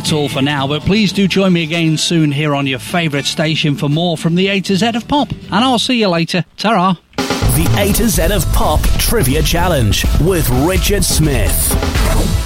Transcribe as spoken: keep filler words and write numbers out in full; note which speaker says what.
Speaker 1: that's all for now, but please do join me again soon here on your favourite station for more from the A to Z of Pop. And I'll see you later. Ta-ra.
Speaker 2: The A to Z of Pop Trivia Challenge with Richard Smith.